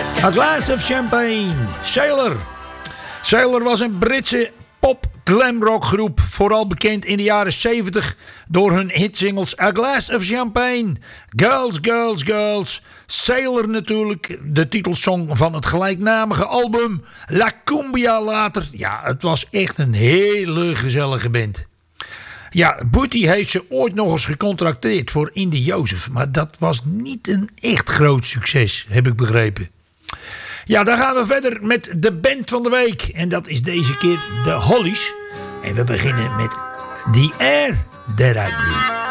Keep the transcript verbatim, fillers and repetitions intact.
A Glass of Champagne. Sailor. Sailor was een Britse pop glamrock groep, vooral bekend in de jaren zeventig door hun hitsingles A Glass of Champagne, Girls, Girls, Girls, Sailor natuurlijk, de titelsong van het gelijknamige album, La Cumbia later. Ja, het was echt een hele gezellige band. Ja, Booty heeft ze ooit nog eens gecontracteerd voor Indie Jozef, maar dat was niet een echt groot succes, heb ik begrepen. Ja, dan gaan we verder met de band van de week. En dat is deze keer de Hollies. En we beginnen met The Air That I Breathe.